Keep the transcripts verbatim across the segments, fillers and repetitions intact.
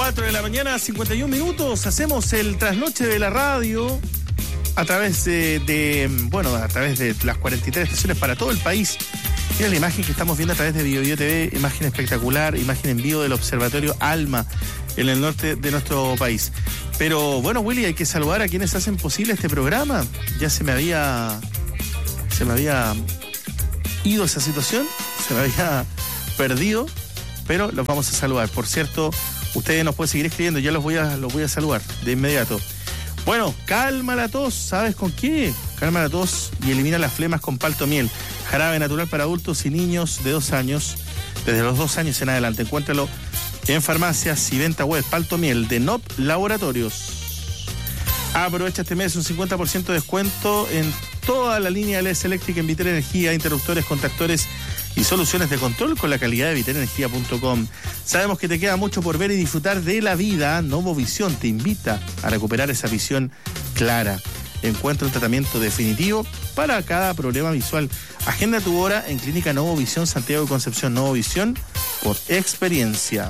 cuatro de la mañana, cincuenta y un minutos. Hacemos el trasnoche de la radio a través de, de, bueno, a través de las cuarenta y tres estaciones para todo el país. Mira la imagen que estamos viendo a través de BioBio T V, imagen espectacular, imagen en vivo del Observatorio ALMA en el norte de nuestro país. Pero bueno, Willy, hay que saludar a quienes hacen posible este programa. Ya se me había, se me había ido esa situación, se me había perdido, pero los vamos a saludar. Por cierto, ustedes nos pueden seguir escribiendo, ya los voy a, los voy a saludar de inmediato. Bueno, calma la tos, ¿sabes con qué? Calma la tos y elimina las flemas con Paltomiel. Jarabe natural para adultos y niños de dos años, desde los dos años en adelante. Encuéntralo en farmacias y venta web. Paltomiel de N O P Laboratorios. Aprovecha este mes un cincuenta por ciento de descuento en toda la línea L E S eléctrica en Vitel Energía, interruptores, contactores y soluciones de control con la calidad de vitel energía punto com. Sabemos que te queda mucho por ver y disfrutar de la vida. Novovisión te invita a recuperar esa visión clara. Encuentra un tratamiento definitivo para cada problema visual. Agenda tu hora en Clínica Novovisión Santiago de Concepción. Novovisión por experiencia.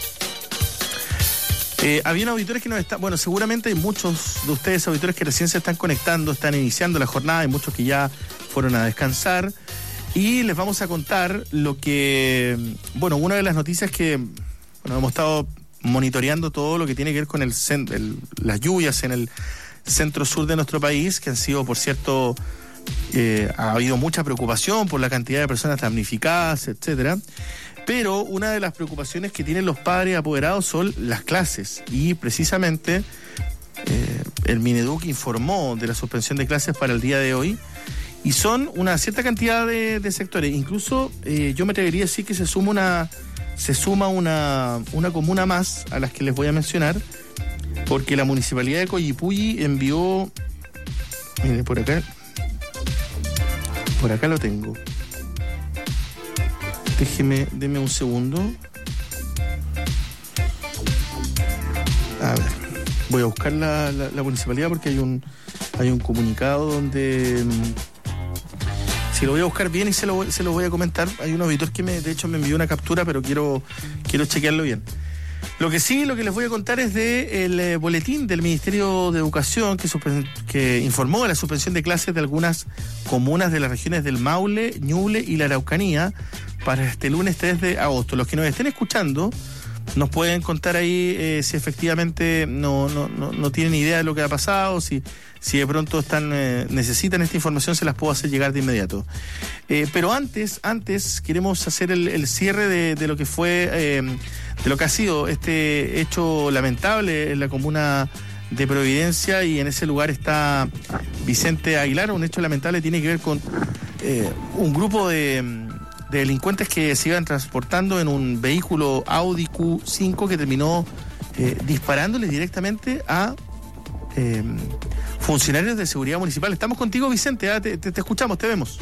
Eh, habían auditores que nos están... Bueno, seguramente hay muchos de ustedes auditores que recién se están conectando, están iniciando la jornada, hay muchos que ya fueron a descansar. Y les vamos a contar lo que... Bueno, una de las noticias que... Bueno, hemos estado monitoreando todo lo que tiene que ver con el, el las lluvias en el centro sur de nuestro país, que han sido, por cierto, eh, ha habido mucha preocupación por la cantidad de personas damnificadas, etcétera. Pero una de las preocupaciones que tienen los padres apoderados son las clases. Y precisamente eh, el Mineduc informó de la suspensión de clases para el día de hoy. Y son una cierta cantidad de, de sectores. Incluso eh, yo me atrevería a decir que se suma una se suma una, una comuna más a las que les voy a mencionar, porque la municipalidad de Coyipulli envió, mire, por acá, por acá lo tengo. Déjeme, deme un segundo. A ver, voy a buscar la, la, la municipalidad porque hay un hay un comunicado donde... Si lo voy a buscar bien y se lo, se lo voy a comentar. Hay un auditor que me, de hecho me envió una captura, pero quiero, quiero chequearlo bien. Lo que sí, lo que les voy a contar es de el eh, boletín del Ministerio de Educación que, suspen, que informó de la suspensión de clases de algunas comunas de las regiones del Maule, Ñuble y la Araucanía para este lunes tres de agosto. Los que nos estén escuchando nos pueden contar ahí eh, si efectivamente no, no, no, no tienen idea de lo que ha pasado, si, si de pronto están eh, necesitan esta información, se las puedo hacer llegar de inmediato. Eh, pero antes, antes queremos hacer el, el cierre de, de lo que fue, eh, de lo que ha sido este hecho lamentable en la comuna de Providencia, y en ese lugar está Vicente Aguilar. Un hecho lamentable tiene que ver con eh, un grupo de... de delincuentes que se iban transportando en un vehículo Audi Q cinco que terminó eh, disparándoles directamente a eh, funcionarios de seguridad municipal. Estamos contigo, Vicente, ¿eh? te, te, te escuchamos, te vemos.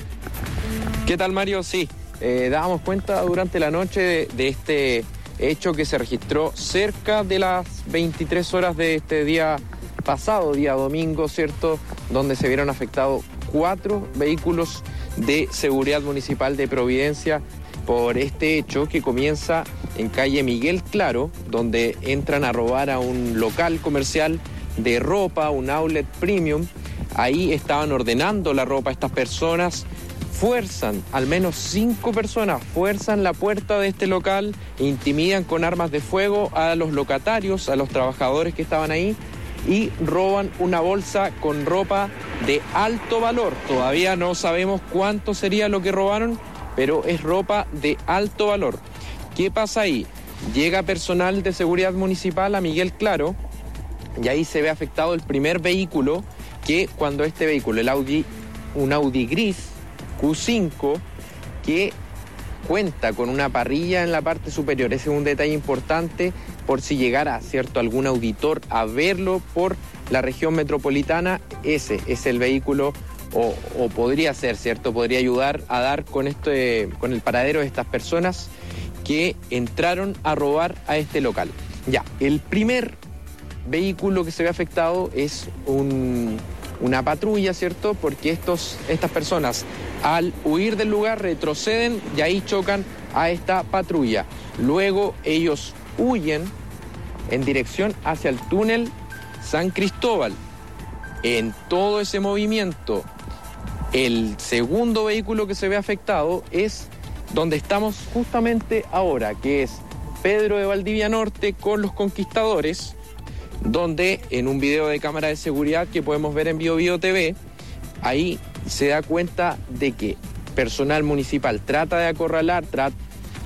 ¿Qué tal, Mario? Sí, eh, dábamos cuenta durante la noche de, de este hecho que se registró cerca de las veintitrés horas de este día pasado, día domingo, ¿cierto?, donde se vieron afectados cuatro vehículos de seguridad municipal de Providencia por este hecho que comienza en calle Miguel Claro, donde entran a robar a un local comercial de ropa, un outlet premium. Ahí estaban ordenando la ropa estas personas, fuerzan, al menos cinco personas, fuerzan la puerta de este local, intimidan con armas de fuego a los locatarios, a los trabajadores que estaban ahí, y roban una bolsa con ropa de alto valor. Todavía no sabemos cuánto sería lo que robaron, pero es ropa de alto valor. ¿Qué pasa ahí? Llega personal de seguridad municipal a Miguel Claro y ahí se ve afectado el primer vehículo, que cuando este vehículo, el Audi, un Audi gris Q cinco, que cuenta con una parrilla en la parte superior. Ese es un detalle importante por si llegara, ¿cierto?, algún auditor a verlo por la región metropolitana. Ese es el vehículo, o, o podría ser, ¿cierto?, podría ayudar a dar con, este, con el paradero de estas personas que entraron a robar a este local. Ya, el primer vehículo que se ve afectado es un... una patrulla, ¿cierto? Porque estos, estas personas, al huir del lugar, retroceden y ahí chocan a esta patrulla. Luego ellos huyen en dirección hacia el túnel San Cristóbal. En todo ese movimiento, el segundo vehículo que se ve afectado es donde estamos justamente ahora, que es Pedro de Valdivia Norte con los Conquistadores, donde en un video de cámara de seguridad que podemos ver en Bio Bio T V, ahí se da cuenta de que personal municipal trata de acorralar, trata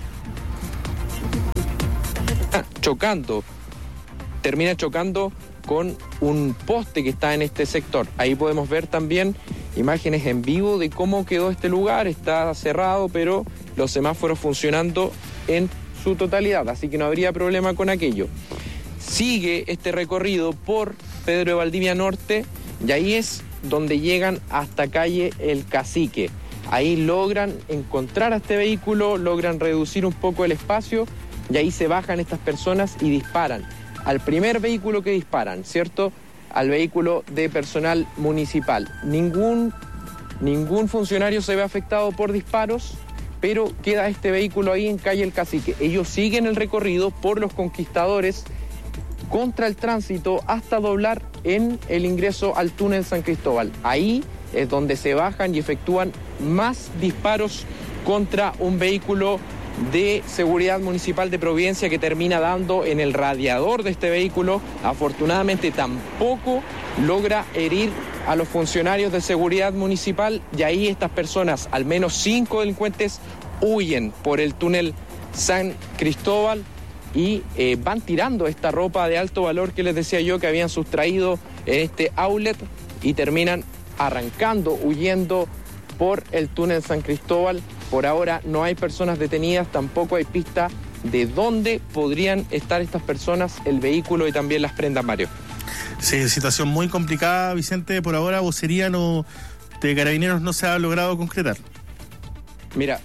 chocando, termina chocando con un poste que está en este sector. Ahí podemos ver también imágenes en vivo de cómo quedó este lugar. Está cerrado, pero los semáforos funcionando en su totalidad, así que no habría problema con aquello. Sigue este recorrido por Pedro de Valdivia Norte y ahí es donde llegan hasta calle El Cacique. Ahí logran encontrar a este vehículo, logran reducir un poco el espacio y ahí se bajan estas personas y disparan al primer vehículo que disparan, ¿cierto? Al vehículo de personal municipal. Ningún, ningún funcionario se ve afectado por disparos, pero queda este vehículo ahí en calle El Cacique. Ellos siguen el recorrido por los Conquistadores contra el tránsito hasta doblar en el ingreso al túnel San Cristóbal. Ahí es donde se bajan y efectúan más disparos contra un vehículo de seguridad municipal de Providencia que termina dando en el radiador de este vehículo. Afortunadamente tampoco logra herir a los funcionarios de seguridad municipal y ahí estas personas, al menos cinco delincuentes, huyen por el túnel San Cristóbal y eh, van tirando esta ropa de alto valor que les decía yo que habían sustraído en este outlet y terminan arrancando, huyendo por el túnel San Cristóbal. Por ahora no hay personas detenidas, tampoco hay pista de dónde podrían estar estas personas, el vehículo y también las prendas, Mario. Sí, situación muy complicada, Vicente. Por ahora, vocería no, de Carabineros no se ha logrado concretar. Mira,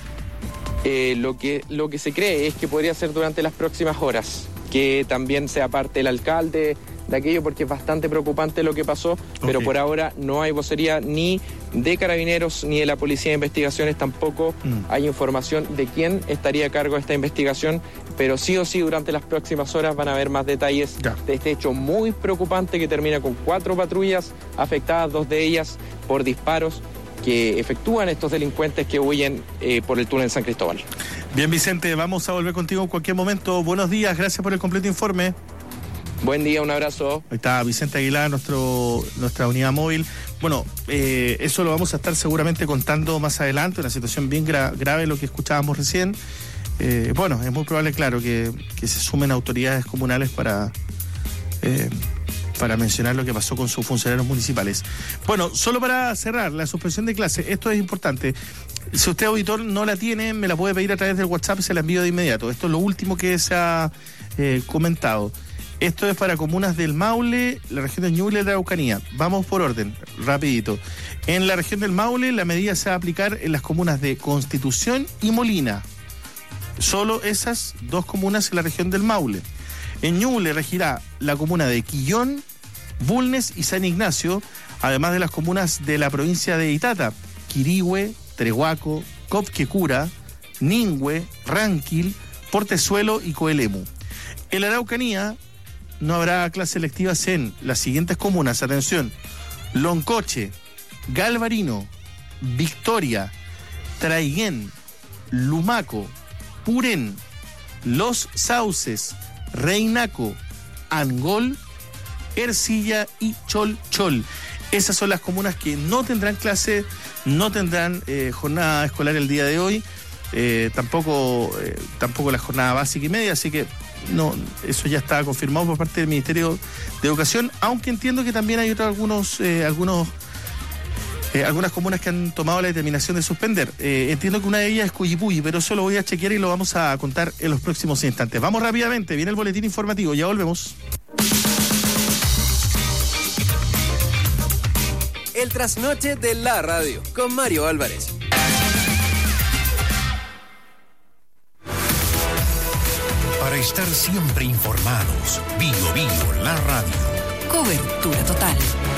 eh, lo que, lo que se cree es que podría ser durante las próximas horas, que también sea parte el alcalde de aquello, porque es bastante preocupante lo que pasó, pero okay. Por ahora no hay vocería ni de Carabineros ni de la Policía de Investigaciones, tampoco mm. hay información de quién estaría a cargo de esta investigación, pero sí o sí durante las próximas horas van a haber más detalles ya. de este hecho muy preocupante que termina con cuatro patrullas afectadas, dos de ellas por disparos que efectúan estos delincuentes que huyen eh, por el túnel San Cristóbal. Bien, Vicente, vamos a volver contigo en cualquier momento. Buenos días, gracias por el completo informe. Buen día, un abrazo. Ahí está Vicente Aguilar, nuestro, nuestra unidad móvil. Bueno, eh, eso lo vamos a estar seguramente contando más adelante, una situación bien gra- grave, lo que escuchábamos recién. Eh, bueno, es muy probable, claro, que, que se sumen autoridades comunales para, eh, para mencionar lo que pasó con sus funcionarios municipales. Bueno, solo para cerrar, la suspensión de clases, esto es importante. Si usted, auditor, no la tiene, me la puede pedir a través del WhatsApp y se la envío de inmediato. Esto es lo último que se ha eh, comentado. Esto es para comunas del Maule, la región de Ñuble y la Araucanía. Vamos por orden, rapidito. En la región del Maule, la medida se va a aplicar en las comunas de Constitución y Molina. Solo esas dos comunas en la región del Maule. En Ñuble regirá la comuna de Quillón, Bulnes y San Ignacio, además de las comunas de la provincia de Itata, Quirihue, Trehuaco, Copquecura, Ningüe, Ranquil, Portezuelo y Coelemu. En la Araucanía no habrá clases lectivas en las siguientes comunas, atención: Loncoche, Galvarino, Victoria, Traiguén, Lumaco, Purén, Los Sauces, Reinaco, Angol, Ercilla y Cholchol. Esas son las comunas que no tendrán clase, no tendrán eh, jornada escolar el día de hoy, eh, tampoco, eh, tampoco la jornada básica y media, así que no, eso ya está confirmado por parte del Ministerio de Educación, aunque entiendo que también hay otros algunos, eh, algunos eh, algunas comunas que han tomado la determinación de suspender. Eh, entiendo que una de ellas es Cuyipulli, pero eso lo voy a chequear y lo vamos a contar en los próximos instantes. Vamos rápidamente, viene el boletín informativo, ya volvemos. El trasnoche de la radio, con Mario Álvarez. Para estar siempre informados, Bio Bio, la radio. Cobertura total.